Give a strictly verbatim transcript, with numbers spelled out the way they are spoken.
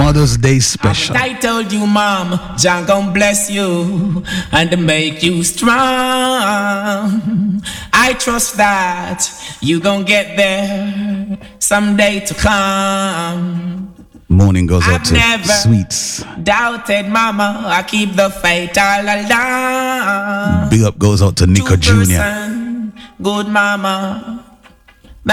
Mother's Day special. I told you, Mom, John gon' bless you and make you strong. I trust that you gon' get there someday to come. Morning goes out I've to never Sweets. doubted, Mama. I keep the faith all along. Big up goes out to Nico Junior Good Mama.